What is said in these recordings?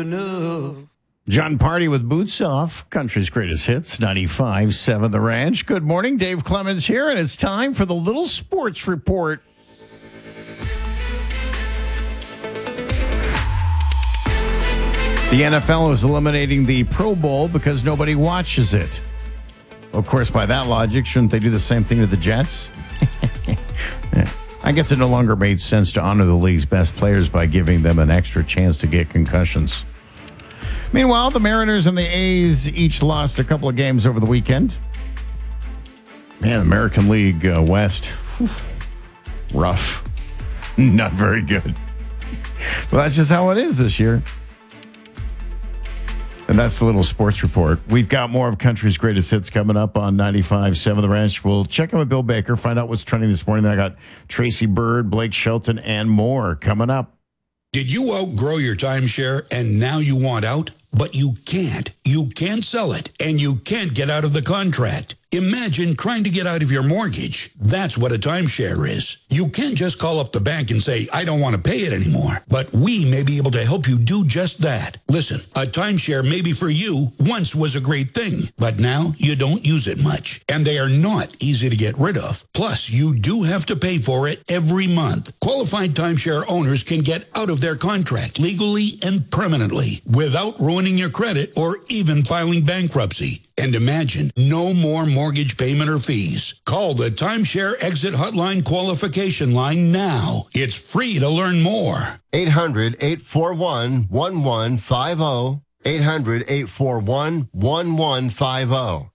enough. John Party with Boots Off, country's greatest hits, 95.7 The Ranch. Good morning, Dave Clemens here, and it's time for the Little Sports Report. The NFL is eliminating the Pro Bowl because nobody watches it. Of course, by that logic, shouldn't they do the same thing to the Jets? I guess it no longer made sense to honor the league's best players by giving them an extra chance to get concussions. Meanwhile, the Mariners and the A's each lost a couple of games over the weekend. Man, American League West, rough, not very good. Well, that's just how it is this year. And that's the Little Sports Report. We've got more of country's greatest hits coming up on 95.7 The Ranch. We'll check in with Bill Baker, find out what's trending this morning. Then I got Tracy Bird, Blake Shelton, and more coming up. Did you outgrow your timeshare and now you want out? But you can't. You can't sell it, and you can't get out of the contract. Imagine trying to get out of your mortgage. That's what a timeshare is. You can't just call up the bank and say, I don't want to pay it anymore. But we may be able to help you do just that. Listen, a timeshare maybe for you once was a great thing, but now you don't use it much. And they are not easy to get rid of. Plus, you do have to pay for it every month. Qualified timeshare owners can get out of their contract legally and permanently without ruining your credit or even filing bankruptcy. And imagine, no more mortgage payment or fees. Call the Timeshare Exit Hotline qualification line now. It's free to learn more. 800-841-1150. 800-841-1150.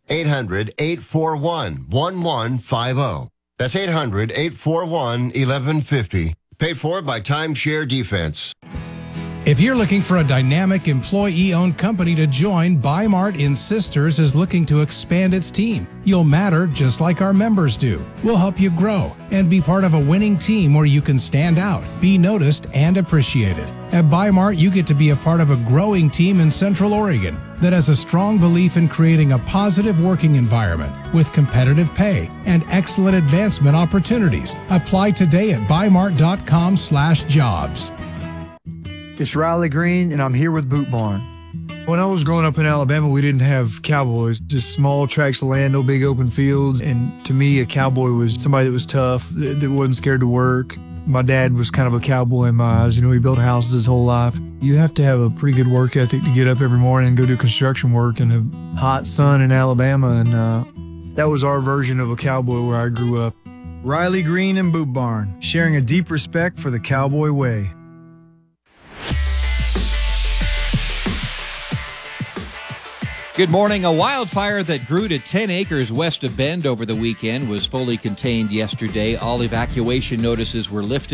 800-841-1150. That's 800-841-1150. Paid for by Timeshare Defense. If you're looking for a dynamic employee-owned company to join, Bi-Mart in Sisters is looking to expand its team. You'll matter just like our members do. We'll help you grow and be part of a winning team where you can stand out, be noticed, and appreciated. At Bi-Mart, you get to be a part of a growing team in Central Oregon that has a strong belief in creating a positive working environment with competitive pay and excellent advancement opportunities. Apply today at bimart.com/jobs. It's Riley Green, and I'm here with Boot Barn. When I was growing up in Alabama, we didn't have cowboys, just small tracts of land, no big open fields. And to me, a cowboy was somebody that was tough, that wasn't scared to work. My dad was kind of a cowboy in my eyes. You know, he built houses his whole life. You have to have a pretty good work ethic to get up every morning and go do construction work in a hot sun in Alabama. And that was our version of a cowboy where I grew up. Riley Green and Boot Barn, sharing a deep respect for the cowboy way. Good morning. A wildfire that grew to 10 acres west of Bend over the weekend was fully contained yesterday. All evacuation notices were lifted.